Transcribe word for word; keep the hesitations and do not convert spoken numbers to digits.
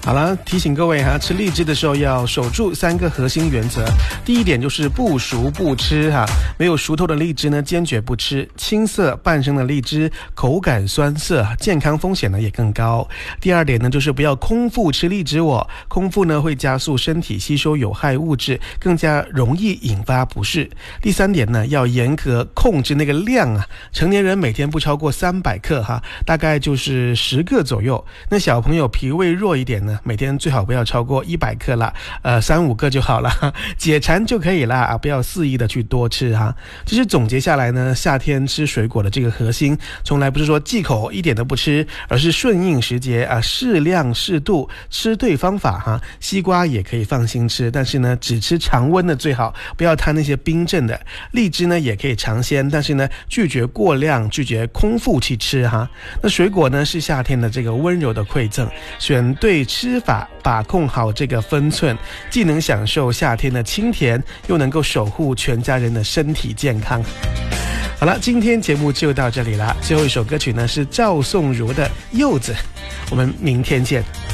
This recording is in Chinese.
好了，提醒各位哈，吃荔枝的时候要守住三个核心原则。第一点就是不熟不吃哈，没有熟透的荔枝呢，坚决不吃。青涩半生的荔枝口感酸涩，健康风险呢也更高。第二点呢，就是不要空腹吃荔枝哦，空腹呢会加速身体吸收有害物质，更加容易引发不适。第三点呢，要严格控制那个量啊，成年人每天不超过三百克哈，大概就是十个左右。那小朋友脾胃弱一点呢，每天最好不要超过一百克啦，呃，三五个就好了，解馋就可以啦啊，不要肆意的去多吃哈。其实总结下来呢，夏天吃水果的这个核心，从来不是说忌口一点都不吃，而是顺应时节啊，适量适度，吃对方法哈。西瓜也可以放心吃，但是呢，只吃常温的最好，不要贪那些冰镇的。荔枝呢也可以尝鲜，但是呢，拒绝过量，拒绝空腹去吃哈。那水果呢是夏天的这个温柔的馈赠，选对吃法，把控好这个分寸，既能享受夏天的清甜，又能够守护全家人的身体健康。好了，今天节目就到这里了。最后一首歌曲呢是赵颂如的《柚子》，我们明天见。